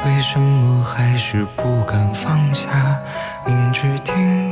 为什么还是不敢放下？明知听